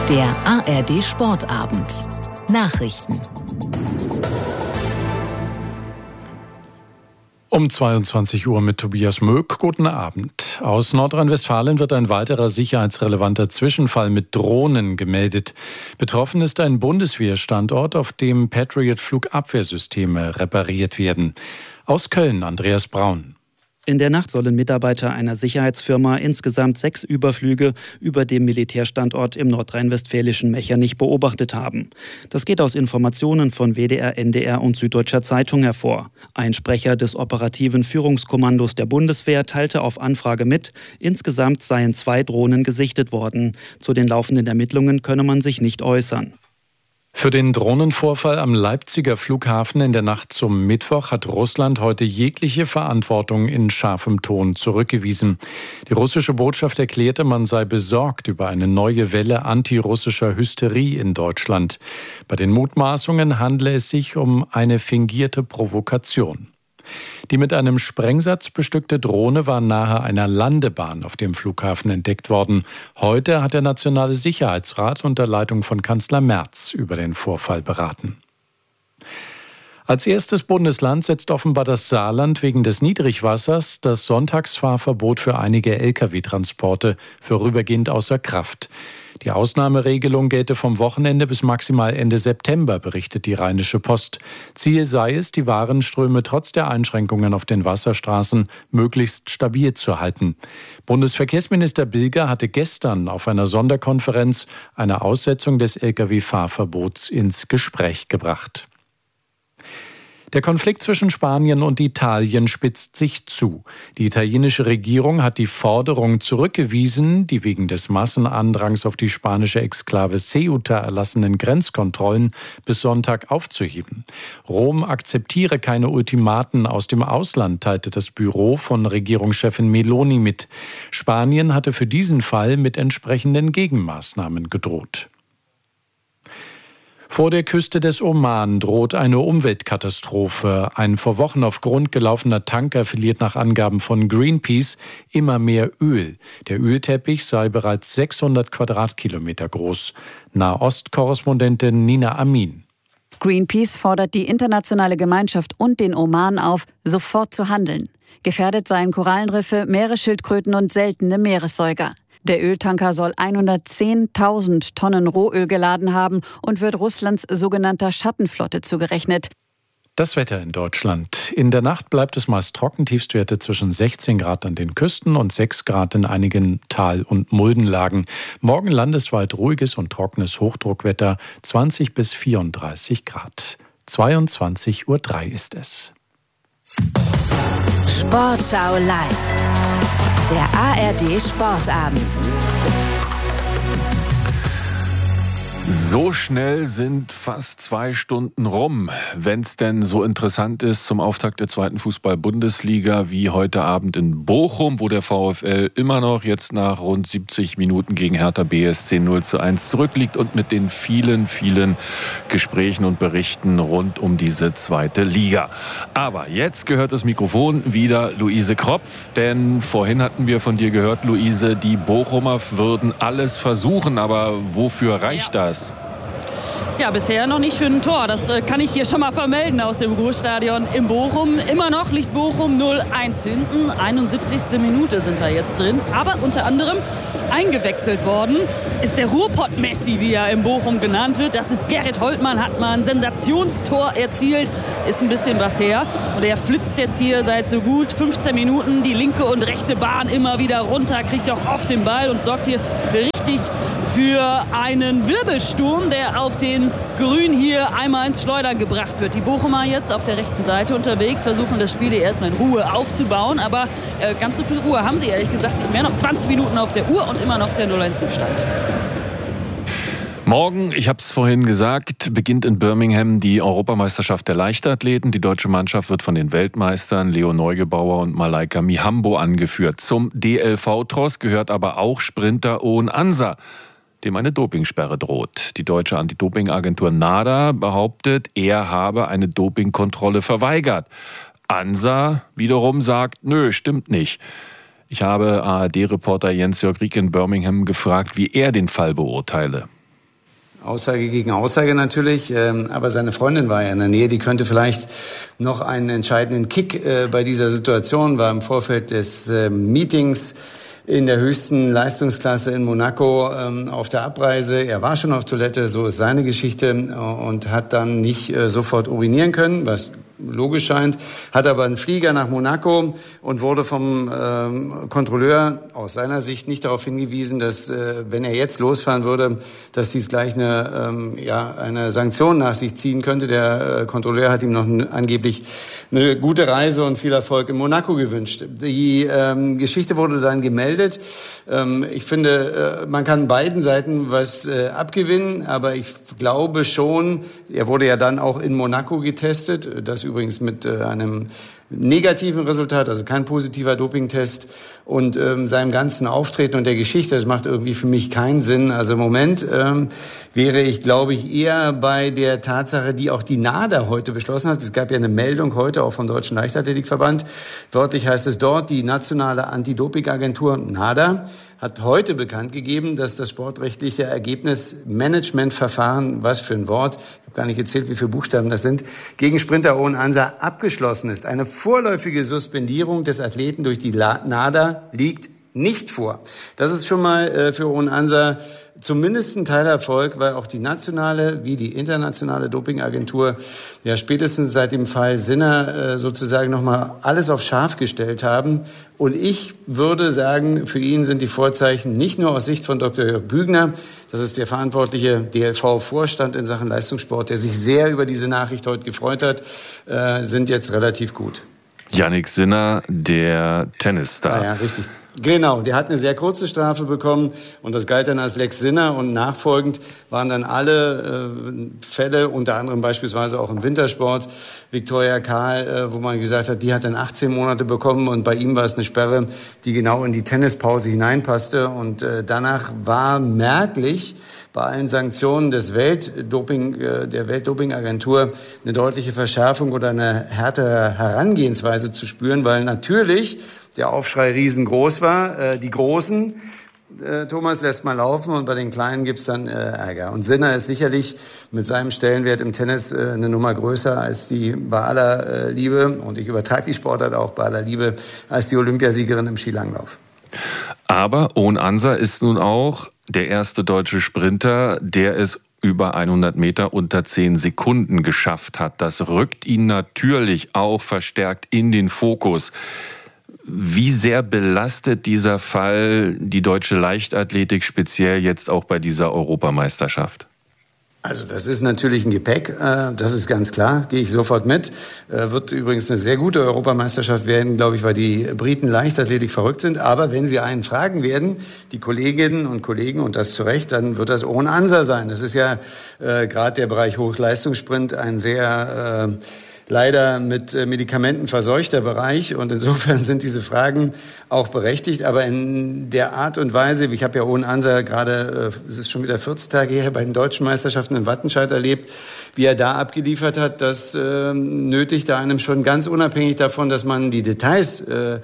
Der ARD Sportabend. Nachrichten. Um 22 Uhr mit Tobias Möck. Guten Abend. Aus Nordrhein-Westfalen wird ein weiterer sicherheitsrelevanter Zwischenfall mit Drohnen gemeldet. Betroffen ist ein Bundeswehrstandort, auf dem Patriot-Flugabwehrsysteme repariert werden. Aus Köln, Andreas Braun. In der Nacht sollen Mitarbeiter einer Sicherheitsfirma insgesamt 6 Überflüge über dem Militärstandort im nordrhein-westfälischen Mechernich beobachtet haben. Das geht aus Informationen von WDR, NDR und Süddeutscher Zeitung hervor. Ein Sprecher des operativen Führungskommandos der Bundeswehr teilte auf Anfrage mit, insgesamt seien 2 Drohnen gesichtet worden. Zu den laufenden Ermittlungen könne man sich nicht äußern. Für den Drohnenvorfall am Leipziger Flughafen in der Nacht zum Mittwoch hat Russland heute jegliche Verantwortung in scharfem Ton zurückgewiesen. Die russische Botschaft erklärte, man sei besorgt über eine neue Welle antirussischer Hysterie in Deutschland. Bei den Mutmaßungen handle es sich um eine fingierte Provokation. Die mit einem Sprengsatz bestückte Drohne war nahe einer Landebahn auf dem Flughafen entdeckt worden. Heute hat der Nationale Sicherheitsrat unter Leitung von Kanzler Merz über den Vorfall beraten. Als erstes Bundesland setzt offenbar das Saarland wegen des Niedrigwassers das Sonntagsfahrverbot für einige Lkw-Transporte vorübergehend außer Kraft. Die Ausnahmeregelung gelte vom Wochenende bis maximal Ende September, berichtet die Rheinische Post. Ziel sei es, die Warenströme trotz der Einschränkungen auf den Wasserstraßen möglichst stabil zu halten. Bundesverkehrsminister Bilger hatte gestern auf einer Sonderkonferenz eine Aussetzung des Lkw-Fahrverbots ins Gespräch gebracht. Der Konflikt zwischen Spanien und Italien spitzt sich zu. Die italienische Regierung hat die Forderung zurückgewiesen, die wegen des Massenandrangs auf die spanische Exklave Ceuta erlassenen Grenzkontrollen bis Sonntag aufzuheben. Rom akzeptiere keine Ultimaten aus dem Ausland, teilte das Büro von Regierungschefin Meloni mit. Spanien hatte für diesen Fall mit entsprechenden Gegenmaßnahmen gedroht. Vor der Küste des Oman droht eine Umweltkatastrophe. Ein vor Wochen auf Grund gelaufener Tanker verliert nach Angaben von Greenpeace immer mehr Öl. Der Ölteppich sei bereits 600 Quadratkilometer groß. Nahost-Korrespondentin Nina Amin. Greenpeace fordert die internationale Gemeinschaft und den Oman auf, sofort zu handeln. Gefährdet seien Korallenriffe, Meeresschildkröten und seltene Meeressäuger. Der Öltanker soll 110.000 Tonnen Rohöl geladen haben und wird Russlands sogenannter Schattenflotte zugerechnet. Das Wetter in Deutschland. In der Nacht bleibt es meist trocken, Tiefstwerte zwischen 16 Grad an den Küsten und 6 Grad in einigen Tal- und Muldenlagen. Morgen landesweit ruhiges und trockenes Hochdruckwetter, 20 bis 34 Grad. 22:03 Uhr ist es. Sportschau live. Der ARD Sportabend. So schnell sind fast 2 Stunden rum, wenn es denn so interessant ist zum Auftakt der 2. Fußball-Bundesliga wie heute Abend in Bochum, wo der VfL immer noch jetzt nach rund 70 Minuten gegen Hertha BSC 0:1 zurückliegt und mit den vielen, vielen Gesprächen und Berichten rund um diese 2. Liga. Aber jetzt gehört das Mikrofon wieder Luise Kropf, denn vorhin hatten wir von dir gehört, Luise, die Bochumer würden alles versuchen, aber wofür reicht das? Ja, bisher noch nicht für ein Tor. Das kann ich hier schon mal vermelden aus dem Ruhrstadion in Bochum. Immer noch liegt Bochum 0:1 hinten. 71. Minute sind wir jetzt drin. Aber unter anderem eingewechselt worden ist der Ruhrpott-Messi, wie er in Bochum genannt wird. Das ist Gerrit Holtmann, hat mal ein Sensationstor erzielt. Ist ein bisschen was her. Und er flitzt jetzt hier seit so gut 15 Minuten die linke und rechte Bahn immer wieder runter, kriegt auch oft den Ball und sorgt hier richtig für einen Wirbelsturm, der auf den Grün hier einmal ins Schleudern gebracht wird. Die Bochumer jetzt auf der rechten Seite unterwegs, versuchen das Spiel hier erstmal in Ruhe aufzubauen, aber ganz so viel Ruhe haben sie ehrlich gesagt nicht mehr. Noch 20 Minuten auf der Uhr und immer noch der 0:1-Rückstand. Morgen, ich habe es vorhin gesagt, beginnt in Birmingham die Europameisterschaft der Leichtathleten. Die deutsche Mannschaft wird von den Weltmeistern Leo Neugebauer und Malaika Mihambo angeführt. Zum DLV-Tross gehört aber auch Sprinter Owen Ansa, dem eine Dopingsperre droht. Die deutsche Anti-Doping-Agentur NADA behauptet, er habe eine Dopingkontrolle verweigert. Ansa wiederum sagt, nö, stimmt nicht. Ich habe ARD-Reporter Jens-Jörg Rieck in Birmingham gefragt, wie er den Fall beurteile. Aussage gegen Aussage natürlich, aber seine Freundin war ja in der Nähe, die könnte vielleicht noch einen entscheidenden Kick bei dieser Situation, war im Vorfeld des Meetings in der höchsten Leistungsklasse in Monaco auf der Abreise. Er war schon auf Toilette, so ist seine Geschichte, und hat dann nicht sofort urinieren können, was logisch scheint, hat aber einen Flieger nach Monaco und wurde vom Kontrolleur aus seiner Sicht nicht darauf hingewiesen, dass, wenn er jetzt losfahren würde, dass dies gleich eine Sanktion nach sich ziehen könnte. Der Kontrolleur hat ihm noch angeblich eine gute Reise und viel Erfolg in Monaco gewünscht. Die Geschichte wurde dann gemeldet. Ich finde, man kann beiden Seiten was abgewinnen, aber ich glaube schon, er wurde ja dann auch in Monaco getestet, das übrigens mit einem negativen Resultat, also kein positiver Dopingtest, und seinem ganzen Auftreten und der Geschichte, das macht irgendwie für mich keinen Sinn. Also im Moment wäre ich, glaube ich, eher bei der Tatsache, die auch die NADA heute beschlossen hat. Es gab ja eine Meldung heute auch vom Deutschen Leichtathletikverband. Wörtlich heißt es dort, die nationale Anti-Doping-Agentur NADA hat heute bekannt gegeben, dass das sportrechtliche Ergebnismanagementverfahren, was für ein Wort, ich habe gar nicht gezählt, wie viele Buchstaben das sind, gegen Sprinter Owen Ansa abgeschlossen ist. Eine vorläufige Suspendierung des Athleten durch die NADA liegt nicht vor. Das ist schon mal für Owen Ansa zumindest ein Teilerfolg, weil auch die nationale wie die internationale Dopingagentur ja spätestens seit dem Fall Sinner sozusagen nochmal alles auf scharf gestellt haben. Und ich würde sagen, für ihn sind die Vorzeichen nicht nur aus Sicht von Dr. Jörg Bügner, das ist der verantwortliche DLV-Vorstand in Sachen Leistungssport, der sich sehr über diese Nachricht heute gefreut hat, sind jetzt relativ gut. Jannik Sinner, der Tennisstar. Ja, richtig. Genau, der hat eine sehr kurze Strafe bekommen und das galt dann als Lex Sinner, und nachfolgend waren dann alle Fälle, unter anderem beispielsweise auch im Wintersport, Viktoria Kahl, wo man gesagt hat, die hat dann 18 Monate bekommen, und bei ihm war es eine Sperre, die genau in die Tennispause hineinpasste, und danach war merklich bei allen Sanktionen des der Weltdopingagentur eine deutliche Verschärfung oder eine härtere Herangehensweise zu spüren, weil natürlich der Aufschrei riesengroß war. Die Großen, Thomas, lässt mal laufen, und bei den Kleinen gibt's dann Ärger. Und Sinner ist sicherlich mit seinem Stellenwert im Tennis eine Nummer größer als die, bei aller Liebe, und ich übertrage die Sportart auch, bei aller Liebe, als die Olympiasiegerin im Skilanglauf. Aber Owen Ansa ist nun auch der erste deutsche Sprinter, der es über 100 Meter unter 10 Sekunden geschafft hat. Das rückt ihn natürlich auch verstärkt in den Fokus. Wie sehr belastet dieser Fall die deutsche Leichtathletik, speziell jetzt auch bei dieser Europameisterschaft? Also das ist natürlich ein Gepäck, das ist ganz klar, gehe ich sofort mit. Wird übrigens eine sehr gute Europameisterschaft werden, glaube ich, weil die Briten Leichtathletik verrückt sind. Aber wenn Sie einen fragen werden, die Kolleginnen und Kollegen, und das zu Recht, dann wird das Owen Ansa sein. Das ist ja gerade der Bereich Hochleistungssprint ein sehr leider mit Medikamenten verseuchter Bereich, und insofern sind diese Fragen auch berechtigt, aber in der Art und Weise, ich habe ja Owen Ansa gerade, es ist schon wieder 14 Tage her, bei den deutschen Meisterschaften in Wattenscheid erlebt, wie er da abgeliefert hat, das nötigt einem schon ganz unabhängig davon, dass man die Details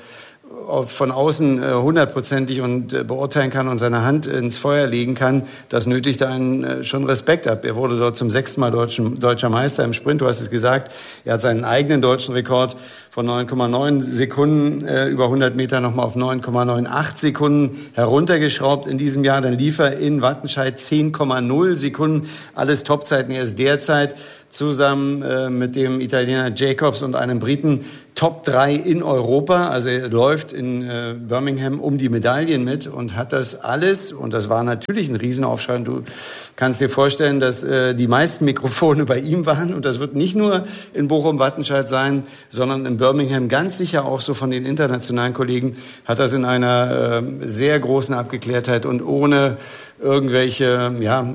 von außen hundertprozentig und beurteilen kann und seine Hand ins Feuer legen kann, das nötigt einen schon Respekt ab. Er wurde dort zum 6. Mal deutscher Meister im Sprint, du hast es gesagt. Er hat seinen eigenen deutschen Rekord von 9,9 Sekunden über 100 Meter nochmal auf 9,98 Sekunden heruntergeschraubt in diesem Jahr. Dann lief er in Wattenscheid 10,0 Sekunden. Alles Topzeiten. Er ist derzeit zusammen mit dem Italiener Jacobs und einem Briten Top 3 in Europa. Also er läuft in Birmingham um die Medaillen mit und hat das alles. Und das war natürlich ein Riesenaufschrei. Du kannst dir vorstellen, dass die meisten Mikrofone bei ihm waren. Und das wird nicht nur in Bochum-Wattenscheid sein, sondern in Birmingham ganz sicher auch so von den internationalen Kollegen, hat das in einer sehr großen Abgeklärtheit und ohne irgendwelche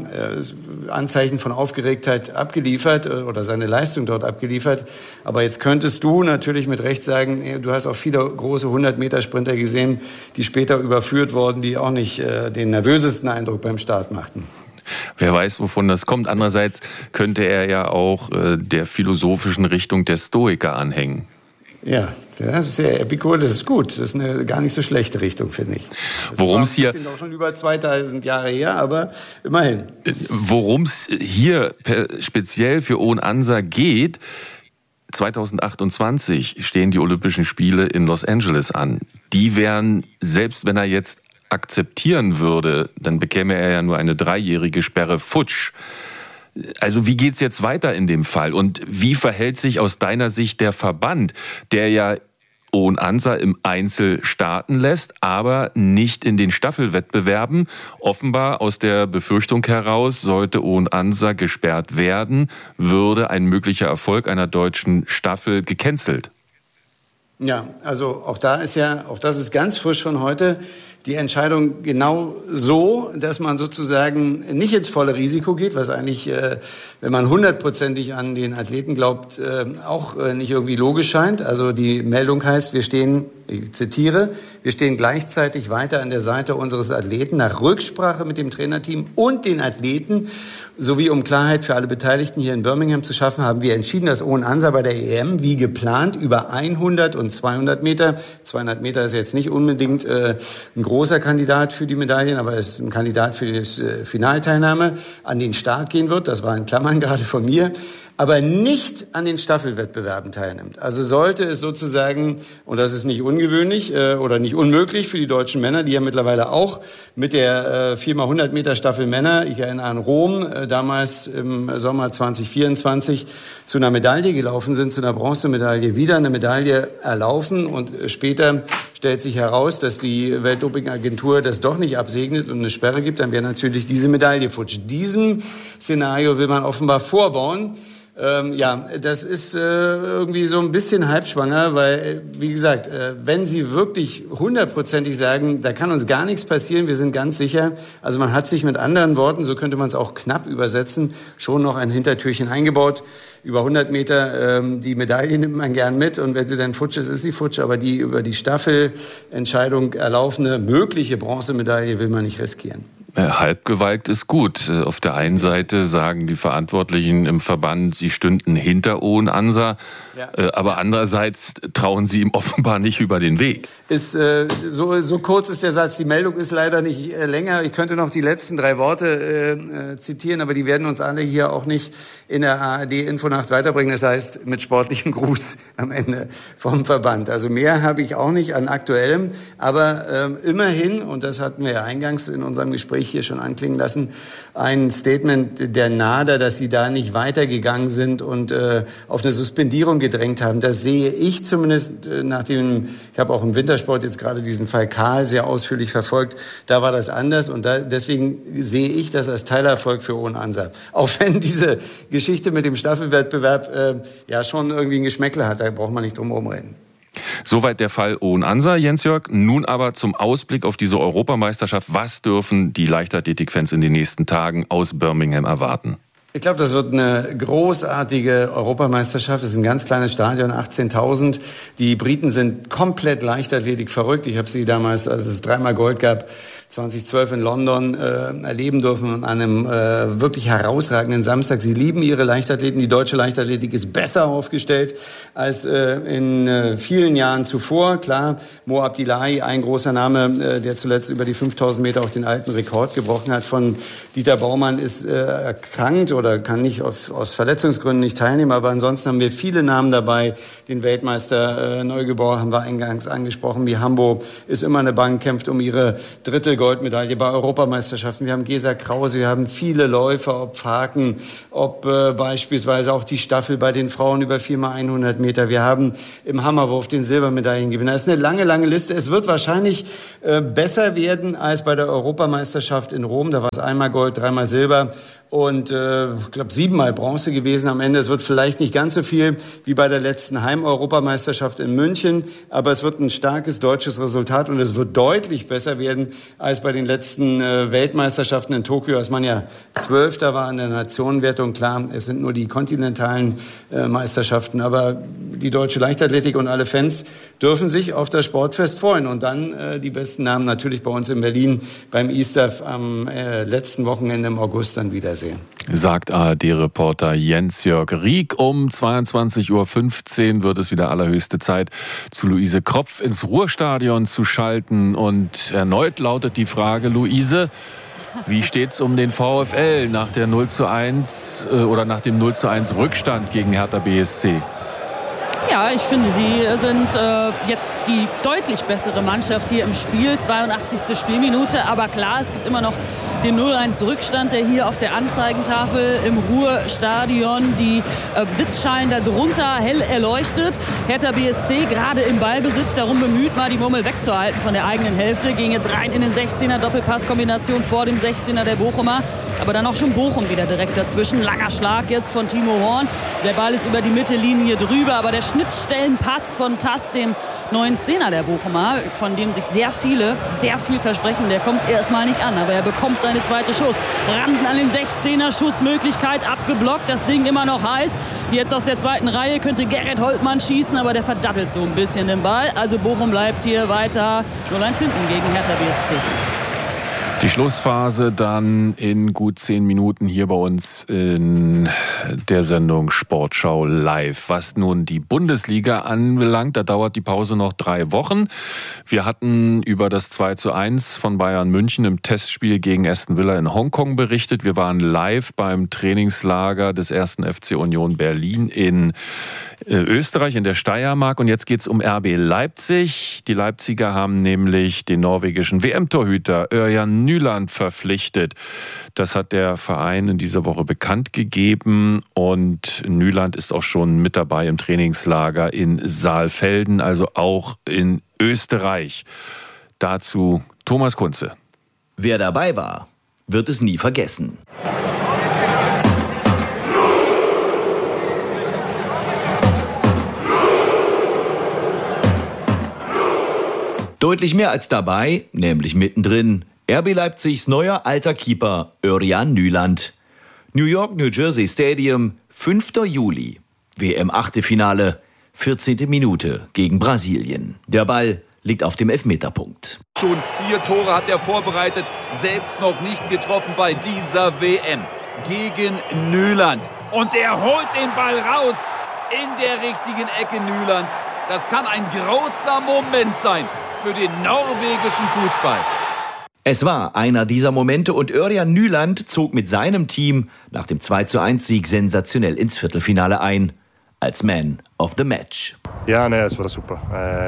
Anzeichen von Aufgeregtheit abgeliefert oder seine Leistung dort abgeliefert. Aber jetzt könntest du natürlich mit Recht sagen, du hast auch viele große 100-Meter-Sprinter gesehen, die später überführt wurden, die auch nicht den nervösesten Eindruck beim Start machten. Wer weiß, wovon das kommt. Andererseits könnte er ja auch der philosophischen Richtung der Stoiker anhängen. Ja, das ist sehr Epicur, das ist gut. Das ist eine gar nicht so schlechte Richtung, finde ich. Worum es hier... Das sind auch schon über 2000 Jahre her, aber immerhin. Worum es hier speziell für Oon Ansa geht, 2028 stehen die Olympischen Spiele in Los Angeles an. Die wären, selbst wenn er jetzt akzeptieren würde, dann bekäme er ja nur eine 3-jährige Sperre, futsch. Also wie geht's jetzt weiter in dem Fall? Und wie verhält sich aus deiner Sicht der Verband, der ja Oon Ansa im Einzel starten lässt, aber nicht in den Staffelwettbewerben? Offenbar aus der Befürchtung heraus, sollte Oon Ansa gesperrt werden, würde ein möglicher Erfolg einer deutschen Staffel gecancelt. Ja, also auch das ist ganz frisch von heute, die Entscheidung genau so, dass man sozusagen nicht ins volle Risiko geht, was eigentlich, wenn man 100%ig an den Athleten glaubt, auch nicht irgendwie logisch scheint. Also die Meldung heißt, ich zitiere, wir stehen gleichzeitig weiter an der Seite unseres Athleten nach Rücksprache mit dem Trainerteam und den Athleten, sowie um Klarheit für alle Beteiligten hier in Birmingham zu schaffen, haben wir entschieden, dass Oon Ansa bei der EM wie geplant über 100 und 200 Meter, 200 Meter ist jetzt nicht unbedingt ein großer Kandidat für die Medaillen, aber er ist ein Kandidat für die Finalteilnahme, an den Start gehen wird, das war in Klammern gerade von mir, aber nicht an den Staffelwettbewerben teilnimmt. Also sollte es sozusagen, und das ist nicht ungewöhnlich oder nicht unmöglich für die deutschen Männer, die ja mittlerweile auch mit der 4x100 Meter Staffel Männer, ich erinnere an Rom, damals im Sommer 2024 zu einer Medaille gelaufen sind, zu einer Bronzemedaille, wieder eine Medaille erlaufen und später stellt sich heraus, dass die Weltdopingagentur das doch nicht absegnet und eine Sperre gibt, dann wäre natürlich diese Medaille futsch. Diesem Szenario will man offenbar vorbauen. Das ist irgendwie so ein bisschen halbschwanger, weil, wie gesagt, wenn Sie wirklich 100%ig sagen, da kann uns gar nichts passieren, wir sind ganz sicher, also man hat sich mit anderen Worten, so könnte man es auch knapp übersetzen, schon noch ein Hintertürchen eingebaut. Über 100 Meter, die Medaille nimmt man gern mit und wenn sie dann futsch ist, ist sie futsch, aber die über die Staffelentscheidung erlaufene mögliche Bronzemedaille will man nicht riskieren. Halbgewalkt ist gut. Auf der einen Seite sagen die Verantwortlichen im Verband, sie stünden hinter Oon Ansa, aber andererseits trauen sie ihm offenbar nicht über den Weg. So kurz ist der Satz. Die Meldung ist leider nicht länger. Ich könnte noch die letzten 3 Worte zitieren, aber die werden uns alle hier auch nicht in der ARD-Infonacht weiterbringen. Das heißt, mit sportlichem Gruß am Ende vom Verband. Also mehr habe ich auch nicht an Aktuellem, aber immerhin, und das hatten wir ja eingangs in unserem Gespräch hier schon anklingen lassen, ein Statement der NADA, dass sie da nicht weitergegangen sind und auf eine Suspendierung gedrängt haben. Das sehe ich zumindest ich habe auch im Wintersport jetzt gerade diesen Fall Karl sehr ausführlich verfolgt, da war das anders und deswegen sehe ich das als Teilerfolg für Oon Ansa. Auch wenn diese Geschichte mit dem Staffelwettbewerb schon irgendwie ein Geschmäckle hat, da braucht man nicht drum herum reden. Soweit der Fall Oon Ansa, Jens-Jörg. Nun aber zum Ausblick auf diese Europameisterschaft. Was dürfen die Leichtathletik-Fans in den nächsten Tagen aus Birmingham erwarten? Ich glaube, das wird eine großartige Europameisterschaft. Es ist ein ganz kleines Stadion, 18.000. Die Briten sind komplett Leichtathletik verrückt. Ich habe sie damals, als es 3-mal Gold gab, 2012 in London erleben dürfen an einem wirklich herausragenden Samstag. Sie lieben ihre Leichtathleten. Die deutsche Leichtathletik ist besser aufgestellt als in vielen Jahren zuvor. Klar, Mo Abdillahi, ein großer Name, der zuletzt über die 5.000 Meter auch den alten Rekord gebrochen hat von Dieter Baumann, ist erkrankt oder kann nicht aus Verletzungsgründen nicht teilnehmen. Aber ansonsten haben wir viele Namen dabei. Den Weltmeister Neugebauer haben wir eingangs angesprochen. Mihambo ist immer eine Bank, kämpft um ihre 3. Goldmedaille bei Europameisterschaften. Wir haben Gesa Krause, wir haben viele Läufer, ob Faken, ob beispielsweise auch die Staffel bei den Frauen über 4x100 Meter. Wir haben im Hammerwurf den Silbermedaillengewinner. Das ist eine lange, lange Liste. Es wird wahrscheinlich besser werden als bei der Europameisterschaft in Rom. Da war es 1-mal Gold, 3-mal Silber. Und ich glaube 7-mal Bronze gewesen am Ende. Es wird vielleicht nicht ganz so viel wie bei der letzten Heim-Europameisterschaft in München, aber es wird ein starkes deutsches Resultat und es wird deutlich besser werden als bei den letzten Weltmeisterschaften in Tokio, als man ja 12. war in der Nationenwertung. Klar, es sind nur die kontinentalen Meisterschaften, aber die deutsche Leichtathletik und alle Fans dürfen sich auf das Sportfest freuen. Und dann die besten Namen natürlich bei uns in Berlin beim ISTAF am letzten Wochenende im August dann wieder. sehen. Sagt ARD-Reporter Jens-Jörg Rieck. Um 22:15 Uhr wird es wieder allerhöchste Zeit, zu Luise Kropf ins Ruhrstadion zu schalten. Und erneut lautet die Frage, Luise, wie steht's um den VfL nach der 0:1 oder nach dem 0:1 Rückstand gegen Hertha BSC? Ja, ich finde, sie sind jetzt die deutlich bessere Mannschaft hier im Spiel. 82. Spielminute. Aber klar, es gibt immer noch den 0:1 Rückstand, der hier auf der Anzeigentafel im Ruhrstadion die Sitzschalen darunter hell erleuchtet. Hertha BSC gerade im Ballbesitz, darum bemüht, mal die Murmel wegzuhalten von der eigenen Hälfte. Ging jetzt rein in den 16er, Doppelpasskombination vor dem 16er der Bochumer. Aber dann auch schon Bochum wieder direkt dazwischen. Langer Schlag jetzt von Timo Horn. Der Ball ist über die Mittellinie drüber, aber der Schnittstellenpass von Tass, dem neuen Zehner der Bochumer, von dem sich sehr viel versprechen, der kommt erstmal nicht an, aber er bekommt seine zweite Schuss. Randen an den 16er, Schussmöglichkeit abgeblockt, das Ding immer noch heiß. Jetzt aus der zweiten Reihe könnte Gerrit Holtmann schießen, aber der verdattelt so ein bisschen den Ball. Also Bochum bleibt hier weiter 0:1 hinten gegen Hertha BSC. Die Schlussphase dann in gut 10 Minuten hier bei uns in der Sendung Sportschau Live. Was nun die Bundesliga anbelangt, da dauert die Pause noch 3 Wochen. Wir hatten über das 2:1 von Bayern München im Testspiel gegen Aston Villa in Hongkong berichtet. Wir waren live beim Trainingslager des 1. FC Union Berlin in Österreich, in der Steiermark. Und jetzt geht es um RB Leipzig. Die Leipziger haben nämlich den norwegischen WM-Torhüter Ørjan Nyland verpflichtet. Das hat der Verein in dieser Woche bekannt gegeben. Und Nyland ist auch schon mit dabei im Trainingslager in Saalfelden, also auch in Österreich. Dazu Thomas Kunze. Wer dabei war, wird es nie vergessen. Deutlich mehr als dabei, nämlich mittendrin, RB Leipzigs neuer alter Keeper Ørjan Nyland. New York, New Jersey Stadium, 5. Juli. WM-Achtelfinale, 14. Minute gegen Brasilien. Der Ball liegt auf dem Elfmeterpunkt. Schon 4 Tore hat er vorbereitet, selbst noch nicht getroffen bei dieser WM. Gegen Nyland. Und er holt den Ball raus in der richtigen Ecke, Nyland. Das kann ein großer Moment sein für den norwegischen Fußball. Es war einer dieser Momente und Ørjan Nyland zog mit seinem Team nach dem 2:1-Sieg sensationell ins Viertelfinale ein. Als Man of the Match. Ja, es war super.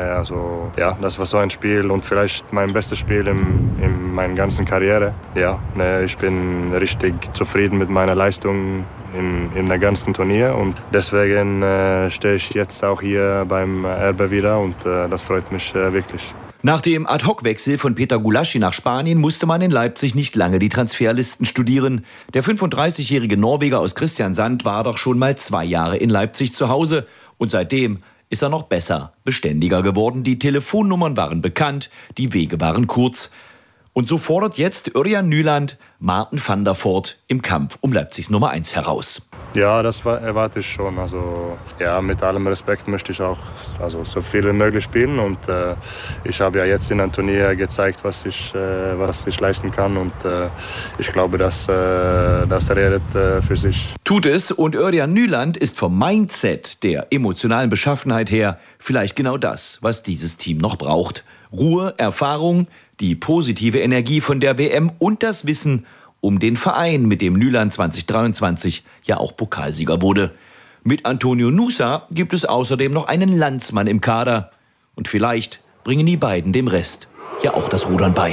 Das war so ein Spiel und vielleicht mein bestes Spiel in meiner ganzen Karriere. Ich bin richtig zufrieden mit meiner Leistung in der ganzen Turnier und deswegen stehe ich jetzt auch hier beim RB wieder und das freut mich wirklich. Nach dem Ad-Hoc-Wechsel von Peter Gulaschi nach Spanien musste man in Leipzig nicht lange die Transferlisten studieren. Der 35-jährige Norweger aus Kristiansand war doch schon mal 2 Jahre in Leipzig zu Hause und seitdem ist er noch besser, beständiger geworden. Die Telefonnummern waren bekannt, die Wege waren kurz. Und so fordert jetzt Ørjan Nyland Maarten van der Voort im Kampf um Leipzigs Nummer 1 heraus. Ja, das erwarte ich schon. Mit allem Respekt möchte ich auch so viel wie möglich spielen. Und ich habe ja jetzt in einem Turnier gezeigt, was ich leisten kann. Und ich glaube, das redet für sich. Tut es. Und Ørjan Nyland ist vom Mindset, der emotionalen Beschaffenheit her, vielleicht genau das, was dieses Team noch braucht. Ruhe, Erfahrung, die positive Energie von der WM und das Wissen um den Verein, mit dem Nyland 2023 ja auch Pokalsieger wurde. Mit Antonio Nusa gibt es außerdem noch einen Landsmann im Kader. Und vielleicht bringen die beiden dem Rest ja auch das Rudern bei.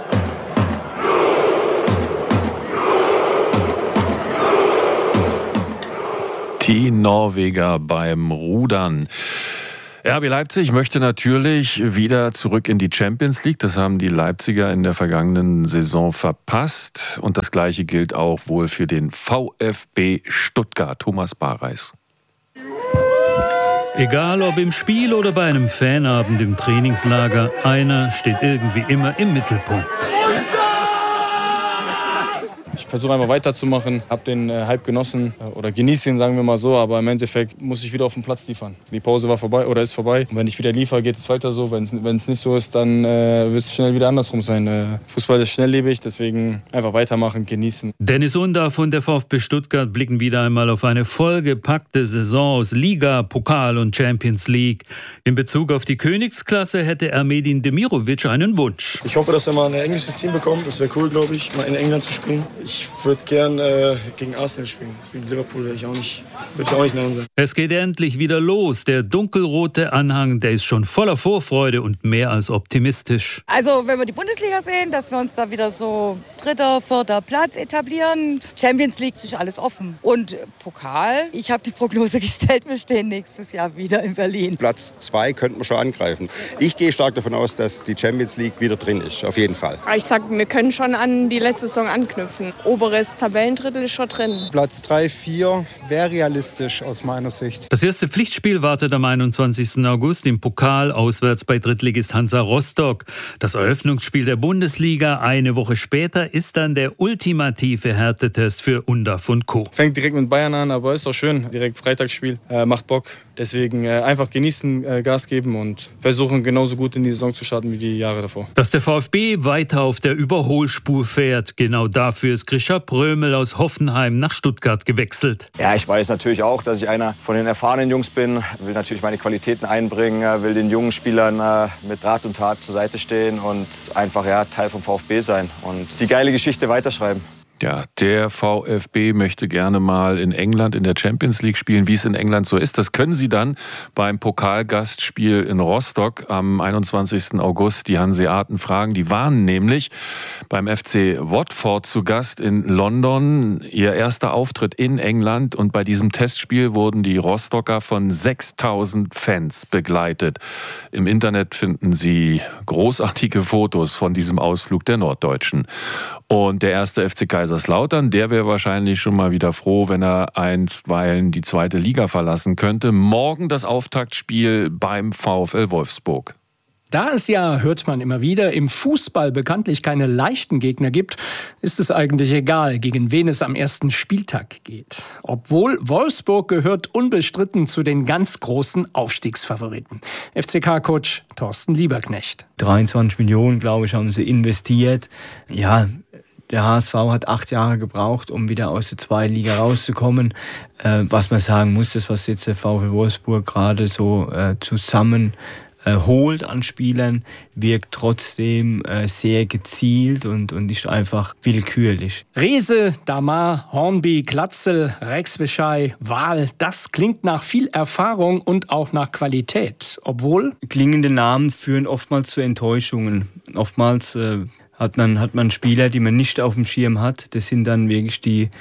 Die Norweger beim Rudern. RB Leipzig möchte natürlich wieder zurück in die Champions League. Das haben die Leipziger in der vergangenen Saison verpasst. Und das Gleiche gilt auch wohl für den VfB Stuttgart. Thomas Barreis. Egal ob im Spiel oder bei einem Fanabend im Trainingslager, einer steht irgendwie immer im Mittelpunkt. Ich versuche einfach weiterzumachen, habe den Hype genossen oder genieße ihn, sagen wir mal so, aber im Endeffekt muss ich wieder auf den Platz liefern. Die Pause war vorbei oder ist vorbei. Und wenn ich wieder liefere, geht es weiter so. Wenn es nicht so ist, dann wird es schnell wieder andersrum sein. Fußball ist schnelllebig, deswegen einfach weitermachen, genießen. Dennis Undaff und der VfB Stuttgart blicken wieder einmal auf eine vollgepackte Saison aus Liga, Pokal und Champions League. In Bezug auf die Königsklasse hätte Ermedin Demirovic einen Wunsch. Ich hoffe, dass wir mal ein englisches Team bekommen. Das wäre cool, glaube ich, mal in England zu spielen. Ich würde gern gegen Arsenal spielen. Gegen Liverpool würde ich auch nicht nein sagen. Es geht endlich wieder los. Der dunkelrote Anhang, der ist schon voller Vorfreude und mehr als optimistisch. Also wenn wir die Bundesliga sehen, dass wir uns da wieder so 3., 4. Platz etablieren. Champions League ist alles offen. Und Pokal, ich habe die Prognose gestellt, wir stehen nächstes Jahr wieder in Berlin. Platz 2 könnten wir schon angreifen. Ich gehe stark davon aus, dass die Champions League wieder drin ist, auf jeden Fall. Ich sage, wir können schon an die letzte Saison anknüpfen. Oberes Tabellendrittel ist schon drin. Platz 3, 4 wäre realistisch aus meiner Sicht. Das erste Pflichtspiel wartet am 21. August im Pokal auswärts bei Drittligist Hansa Rostock. Das Eröffnungsspiel der Bundesliga eine Woche später ist dann der ultimative Härtetest für Undaff und Co. Fängt direkt mit Bayern an, aber ist doch schön. Direkt Freitagsspiel, macht Bock. Deswegen einfach genießen, Gas geben und versuchen genauso gut in die Saison zu starten wie die Jahre davor. Dass der VfB weiter auf der Überholspur fährt, genau dafür ist Grisha Prömel aus Hoffenheim nach Stuttgart gewechselt. Ja, ich weiß natürlich auch, dass ich einer von den erfahrenen Jungs bin, will natürlich meine Qualitäten einbringen, will den jungen Spielern mit Rat und Tat zur Seite stehen und einfach Teil vom VfB sein und die geile Geschichte weiterschreiben. Ja, der VfB möchte gerne mal in England in der Champions League spielen, wie es in England so ist. Das können sie dann beim Pokalgastspiel in Rostock am 21. August die Hanseaten fragen. Die waren nämlich beim FC Watford zu Gast in London. Ihr erster Auftritt in England und bei diesem Testspiel wurden die Rostocker von 6.000 Fans begleitet. Im Internet finden Sie großartige Fotos von diesem Ausflug der Norddeutschen. Und der erste FC Kaiserslautern, der wäre wahrscheinlich schon mal wieder froh, wenn er einstweilen die zweite Liga verlassen könnte. Morgen das Auftaktspiel beim VfL Wolfsburg. Da es ja, hört man immer wieder, im Fußball bekanntlich keine leichten Gegner gibt, ist es eigentlich egal, gegen wen es am ersten Spieltag geht. Obwohl Wolfsburg gehört unbestritten zu den ganz großen Aufstiegsfavoriten. FCK-Coach Thorsten Lieberknecht. 23 Millionen, glaube ich, haben sie investiert. Ja, der HSV hat 8 Jahre gebraucht, um wieder aus der zweiten Liga rauszukommen. Was man sagen muss, das, was jetzt der VfL Wolfsburg gerade so zusammen holt an Spielern, wirkt trotzdem sehr gezielt und ist einfach willkürlich. Rehse, Damar, Hornby, Glatzel, Rex-Beschei, Wahl, das klingt nach viel Erfahrung und auch nach Qualität. Obwohl klingende Namen führen oftmals zu Enttäuschungen. Oftmals hat man Spieler, die man nicht auf dem Schirm hat. Das sind dann wirklich die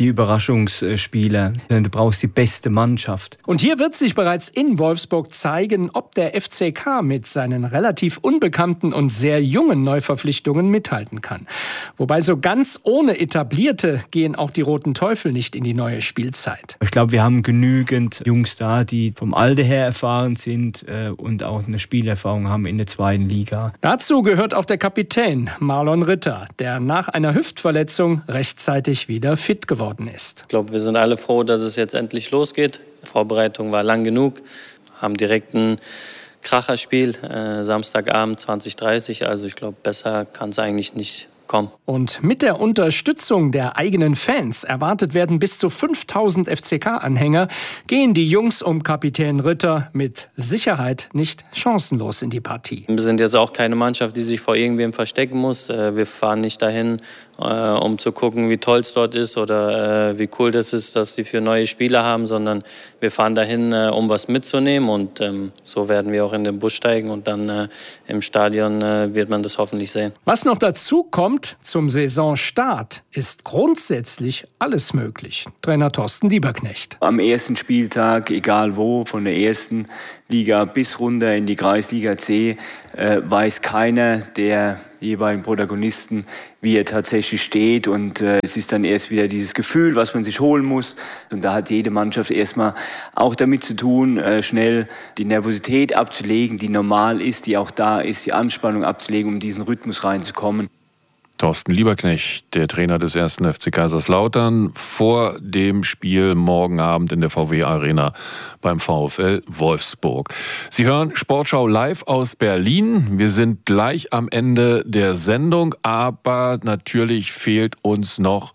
Überraschungsspieler. Du brauchst die beste Mannschaft. Und hier wird sich bereits in Wolfsburg zeigen, ob der FCK mit seinen relativ unbekannten und sehr jungen Neuverpflichtungen mithalten kann. Wobei so ganz ohne Etablierte gehen auch die Roten Teufel nicht in die neue Spielzeit. Ich glaube, wir haben genügend Jungs da, die vom Alter her erfahren sind und auch eine Spielerfahrung haben in der zweiten Liga. Dazu gehört auch der Kapitän Marlon Ritter, der nach einer Hüftverletzung rechtzeitig wieder fit geworden ist. Ich glaube, wir sind alle froh, dass es jetzt endlich losgeht. Die Vorbereitung war lang genug, haben direkt ein Kracherspiel, Samstagabend 20:30. Also ich glaube, besser kann es eigentlich nicht kommen. Und mit der Unterstützung der eigenen Fans, erwartet werden bis zu 5.000 FCK-Anhänger, gehen die Jungs um Kapitän Ritter mit Sicherheit nicht chancenlos in die Partie. Wir sind jetzt auch keine Mannschaft, die sich vor irgendwem verstecken muss. Wir fahren nicht dahin, um zu gucken, wie toll es dort ist oder wie cool das ist, dass sie 4 neue Spieler haben, sondern wir fahren dahin, um was mitzunehmen und so werden wir auch in den Bus steigen und dann im Stadion wird man das hoffentlich sehen. Was noch dazu kommt, zum Saisonstart ist grundsätzlich alles möglich. Trainer Thorsten Lieberknecht. Am ersten Spieltag, egal wo, von der ersten Liga bis runter in die Kreisliga C, weiß keiner der jeweiligen Protagonisten, wie er tatsächlich steht. Und es ist dann erst wieder dieses Gefühl, was man sich holen muss. Und da hat jede Mannschaft erstmal auch damit zu tun, schnell die Nervosität abzulegen, die normal ist, die auch da ist, die Anspannung abzulegen, um in diesen Rhythmus reinzukommen. Thorsten Lieberknecht, der Trainer des 1. FC Kaiserslautern, vor dem Spiel morgen Abend in der VW Arena beim VfL Wolfsburg. Sie hören Sportschau live aus Berlin. Wir sind gleich am Ende der Sendung, aber natürlich fehlt uns noch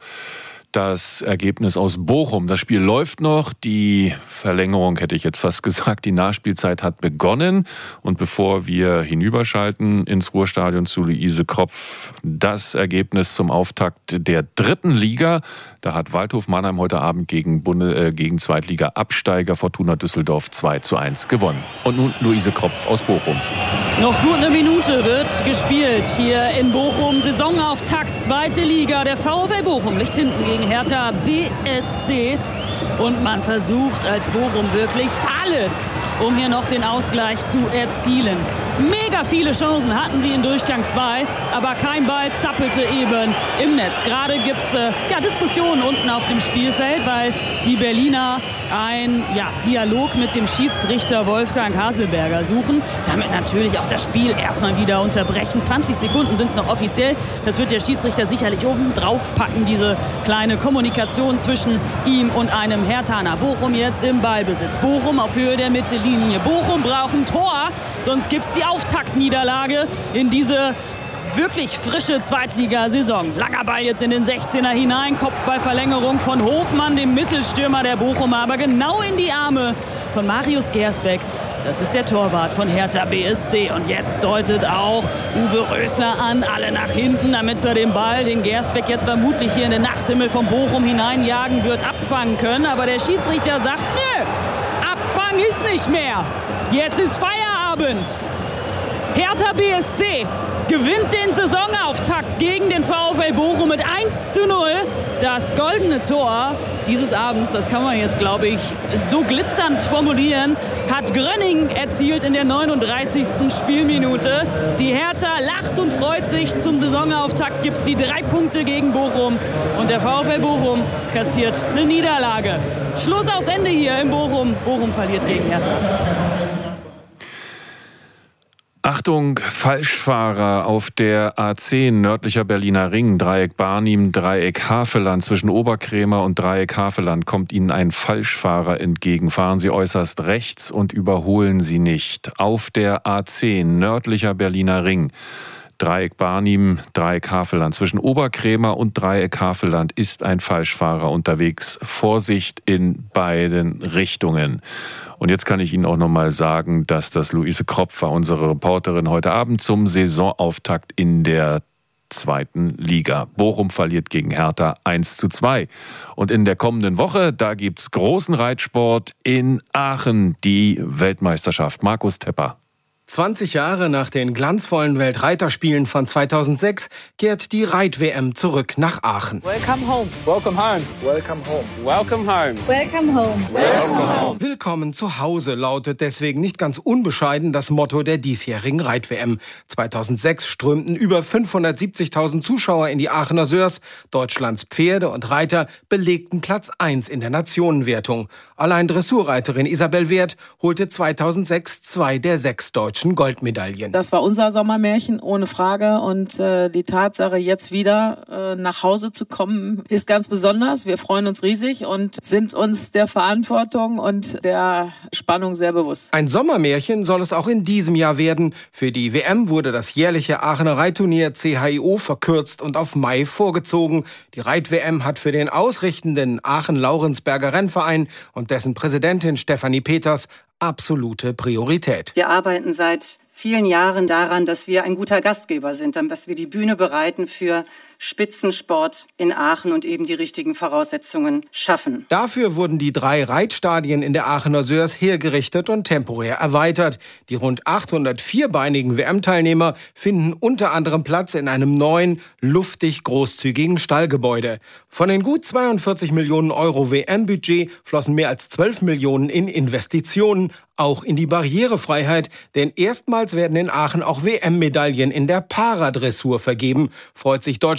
das Ergebnis aus Bochum. Das Spiel läuft noch, die Verlängerung hätte ich jetzt fast gesagt, die Nachspielzeit hat begonnen. Und bevor wir hinüberschalten ins Ruhrstadion zu Luise Kropf, das Ergebnis zum Auftakt der 3. Liga. Da hat Waldhof Mannheim heute Abend gegen Zweitliga-Absteiger Fortuna Düsseldorf 2:1 gewonnen. Und nun Luise Kropf aus Bochum. Noch gut eine Minute wird gespielt hier in Bochum. Saisonauftakt 2. Liga. Der VfL Bochum liegt hinten gegen Hertha BSC. Und man versucht als Bochum wirklich alles, um hier noch den Ausgleich zu erzielen. Mega viele Chancen hatten sie in Durchgang 2, aber kein Ball zappelte eben im Netz. Gerade gibt es Diskussionen unten auf dem Spielfeld, weil die Berliner einen Dialog mit dem Schiedsrichter Wolfgang Haselberger suchen. Damit natürlich auch das Spiel erstmal wieder unterbrechen. 20 Sekunden sind es noch offiziell. Das wird der Schiedsrichter sicherlich oben drauf packen, diese kleine Kommunikation zwischen ihm und einem Herthaner. Bochum jetzt im Ballbesitz. Bochum auf Höhe der Mittellinie. Bochum braucht ein Tor, sonst gibt es die Auftaktniederlage in diese wirklich frische Zweitligasaison. Langer Ball jetzt in den 16er hinein. Kopfballverlängerung von Hofmann, dem Mittelstürmer der Bochumer, aber genau in die Arme von Marius Gersbeck. Das ist der Torwart von Hertha BSC. Und jetzt deutet auch Uwe Rösler an, alle nach hinten, damit wir den Ball, den Gersbeck jetzt vermutlich hier in den Nachthimmel von Bochum hineinjagen wird, abfangen können. Aber der Schiedsrichter sagt, nö, Abfang ist nicht mehr. Jetzt ist Feierabend. Hertha BSC gewinnt den Saisonauftakt gegen den VfL Bochum mit 1:0. Das goldene Tor dieses Abends, das kann man jetzt, glaube ich, so glitzernd formulieren, hat Grönning erzielt in der 39. Spielminute. Die Hertha lacht und freut sich. Zum Saisonauftakt gibt es die 3 Punkte gegen Bochum. Und der VfL Bochum kassiert eine Niederlage. Schluss aus Ende hier in Bochum. Bochum verliert gegen Hertha. Achtung, Falschfahrer auf der A10 nördlicher Berliner Ring, Dreieck Barnim, Dreieck Havelland. Zwischen Oberkrämer und Dreieck Havelland kommt Ihnen ein Falschfahrer entgegen. Fahren Sie äußerst rechts und überholen Sie nicht. Auf der A10 nördlicher Berliner Ring, Dreieck Barnim, Dreieck Havelland. Zwischen Oberkrämer und Dreieck Havelland ist ein Falschfahrer unterwegs. Vorsicht in beiden Richtungen. Und jetzt kann ich Ihnen auch noch mal sagen, dass das Luise Kropf war, unsere Reporterin heute Abend zum Saisonauftakt in der 2. Liga. Bochum verliert gegen Hertha 1:2. Und in der kommenden Woche, da gibt's großen Reitsport in Aachen, die Weltmeisterschaft. Markus Tepper. 20 Jahre nach den glanzvollen Weltreiterspielen von 2006 kehrt die Reit-WM zurück nach Aachen. Welcome home. Welcome home. Welcome home. Welcome home. Welcome home. Welcome home. Willkommen zu Hause lautet deswegen nicht ganz unbescheiden das Motto der diesjährigen Reit-WM. 2006 strömten über 570.000 Zuschauer in die Aachener Sörs. Deutschlands Pferde und Reiter belegten Platz 1 in der Nationenwertung. Allein Dressurreiterin Isabel Wert holte 2006 2 der 6 deutschen Goldmedaillen. Das war unser Sommermärchen, ohne Frage. Und die Tatsache, jetzt wieder nach Hause zu kommen, ist ganz besonders. Wir freuen uns riesig und sind uns der Verantwortung und der Spannung sehr bewusst. Ein Sommermärchen soll es auch in diesem Jahr werden. Für die WM wurde das jährliche Aachener Reitturnier CHIO verkürzt und auf Mai vorgezogen. Die Reit-WM hat für den ausrichtenden Aachen-Laurensberger Rennverein und dessen Präsidentin Stefanie Peters absolute Priorität. Wir arbeiten seit vielen Jahren daran, dass wir ein guter Gastgeber sind, dass wir die Bühne bereiten für Spitzensport in Aachen und eben die richtigen Voraussetzungen schaffen. Dafür wurden die 3 Reitstadien in der Aachener Sörs hergerichtet und temporär erweitert. Die rund 800 vierbeinigen WM-Teilnehmer finden unter anderem Platz in einem neuen, luftig großzügigen Stallgebäude. Von den gut 42 Millionen Euro WM-Budget flossen mehr als 12 Millionen in Investitionen, auch in die Barrierefreiheit, denn erstmals werden in Aachen auch WM-Medaillen in der Paradressur vergeben, freut sich Deutschland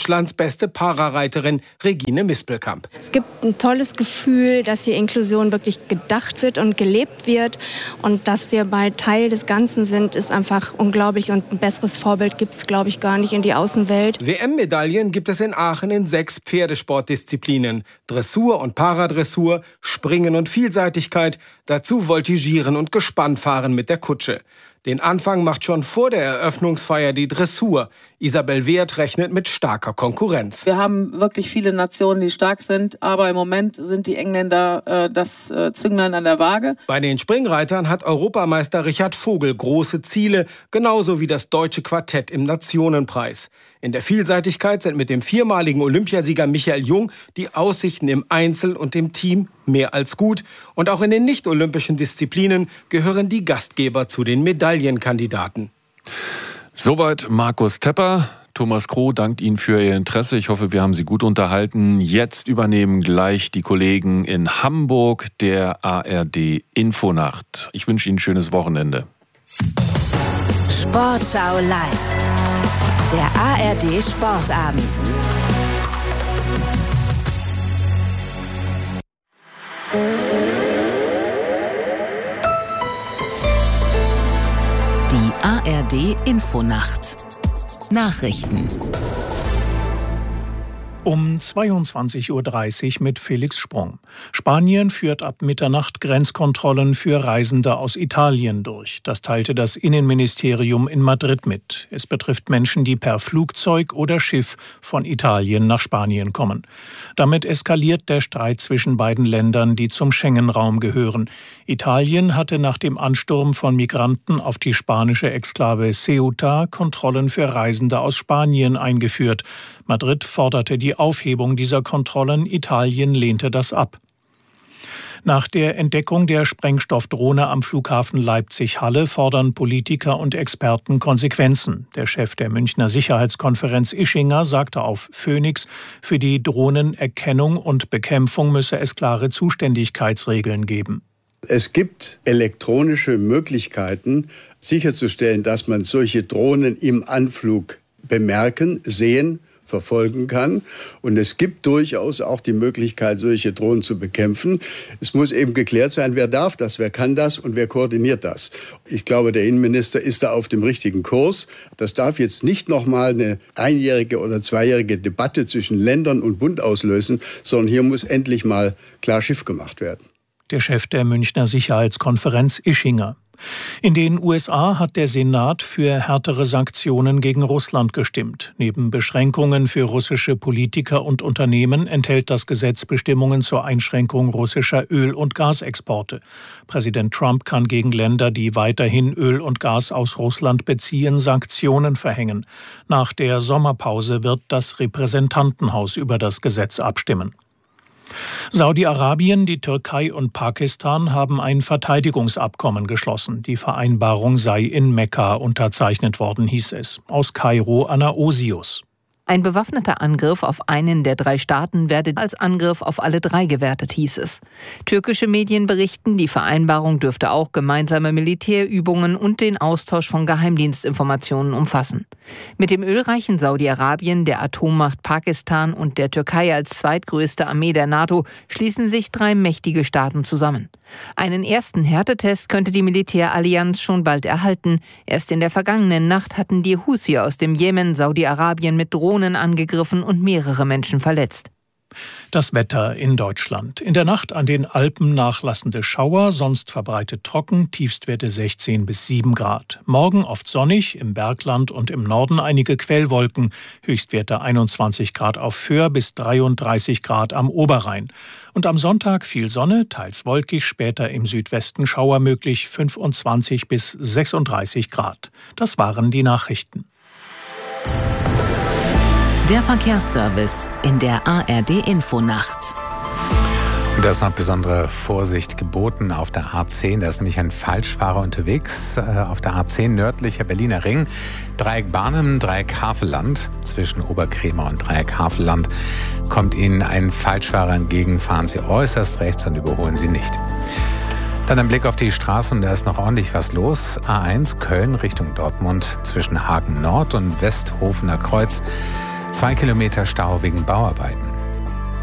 Deutschlands beste Parareiterin Regine Mispelkamp. Es gibt ein tolles Gefühl, dass hier Inklusion wirklich gedacht wird und gelebt wird. Und dass wir bald Teil des Ganzen sind, ist einfach unglaublich. Und ein besseres Vorbild gibt es, glaube ich, gar nicht in die Außenwelt. WM-Medaillen gibt es in Aachen in 6 Pferdesportdisziplinen. Dressur und Paradressur, Springen und Vielseitigkeit. Dazu Voltigieren und Gespannfahren mit der Kutsche. Den Anfang macht schon vor der Eröffnungsfeier die Dressur. Isabel Wehrt rechnet mit starker Konkurrenz. Wir haben wirklich viele Nationen, die stark sind, aber im Moment sind die Engländer das Zünglein an der Waage. Bei den Springreitern hat Europameister Richard Vogel große Ziele, genauso wie das deutsche Quartett im Nationenpreis. In der Vielseitigkeit sind mit dem 4-maligen Olympiasieger Michael Jung die Aussichten im Einzel und im Team mehr als gut. Und auch in den nicht-olympischen Disziplinen gehören die Gastgeber zu den Medaillenkandidaten. Soweit Markus Tepper. Thomas Kroh dankt Ihnen für Ihr Interesse. Ich hoffe, wir haben Sie gut unterhalten. Jetzt übernehmen gleich die Kollegen in Hamburg der ARD Infonacht. Ich wünsche Ihnen ein schönes Wochenende. Sportschau live. Der ARD Sportabend. Die ARD Infonacht. Nachrichten. Um 22:30 Uhr mit Felix Sprung. Spanien führt ab Mitternacht Grenzkontrollen für Reisende aus Italien durch. Das teilte das Innenministerium in Madrid mit. Es betrifft Menschen, die per Flugzeug oder Schiff von Italien nach Spanien kommen. Damit eskaliert der Streit zwischen beiden Ländern, die zum Schengen-Raum gehören. Italien hatte nach dem Ansturm von Migranten auf die spanische Exklave Ceuta Kontrollen für Reisende aus Spanien eingeführt. Madrid forderte die Aufhebung dieser Kontrollen, Italien lehnte das ab. Nach der Entdeckung der Sprengstoffdrohne am Flughafen Leipzig-Halle fordern Politiker und Experten Konsequenzen. Der Chef der Münchner Sicherheitskonferenz Ischinger sagte auf Phoenix, für die Drohnenerkennung und Bekämpfung müsse es klare Zuständigkeitsregeln geben. Es gibt elektronische Möglichkeiten, sicherzustellen, dass man solche Drohnen im Anflug bemerken, sehen, verfolgen kann. Und es gibt durchaus auch die Möglichkeit, solche Drohnen zu bekämpfen. Es muss eben geklärt sein, wer darf das, wer kann das und wer koordiniert das. Ich glaube, der Innenminister ist da auf dem richtigen Kurs. Das darf jetzt nicht nochmal eine einjährige oder zweijährige Debatte zwischen Ländern und Bund auslösen, sondern hier muss endlich mal klar Schiff gemacht werden. Der Chef der Münchner Sicherheitskonferenz Ischinger. In den USA hat der Senat für härtere Sanktionen gegen Russland gestimmt. Neben Beschränkungen für russische Politiker und Unternehmen enthält das Gesetz Bestimmungen zur Einschränkung russischer Öl- und Gasexporte. Präsident Trump kann gegen Länder, die weiterhin Öl und Gas aus Russland beziehen, Sanktionen verhängen. Nach der Sommerpause wird das Repräsentantenhaus über das Gesetz abstimmen. Saudi-Arabien, die Türkei und Pakistan haben ein Verteidigungsabkommen geschlossen. Die Vereinbarung sei in Mekka unterzeichnet worden, hieß es. Aus Kairo Anna Osius. Ein bewaffneter Angriff auf einen der 3 Staaten werde als Angriff auf alle 3 gewertet, hieß es. Türkische Medien berichten, die Vereinbarung dürfte auch gemeinsame Militärübungen und den Austausch von Geheimdienstinformationen umfassen. Mit dem ölreichen Saudi-Arabien, der Atommacht Pakistan und der Türkei als zweitgrößte Armee der NATO schließen sich 3 mächtige Staaten zusammen. Einen ersten Härtetest könnte die Militärallianz schon bald erhalten. Erst in der vergangenen Nacht hatten die Houthi aus dem Jemen Saudi-Arabien mit Drohnen angegriffen und mehrere Menschen verletzt. Das Wetter in Deutschland. In der Nacht an den Alpen nachlassende Schauer, sonst verbreitet trocken, Tiefstwerte 16 bis 7 Grad. Morgen oft sonnig, im Bergland und im Norden einige Quellwolken, Höchstwerte 21 Grad auf Föhr bis 33 Grad am Oberrhein. Und am Sonntag viel Sonne, teils wolkig, später im Südwesten Schauer möglich, 25 bis 36 Grad. Das waren die Nachrichten. Der Verkehrsservice in der ARD Infonacht. Da ist noch besondere Vorsicht geboten auf der A10. Da ist nämlich ein Falschfahrer unterwegs. Auf der A10 nördlicher Berliner Ring. Dreieck Barnim, Dreieck Havelland. Zwischen Oberkrämer und Dreieck Havelland kommt Ihnen ein Falschfahrer entgegen. Fahren Sie äußerst rechts und überholen Sie nicht. Dann ein Blick auf die Straße und da ist noch ordentlich was los. A1 Köln Richtung Dortmund zwischen Hagen Nord und Westhofener Kreuz. 2 Kilometer Stau wegen Bauarbeiten.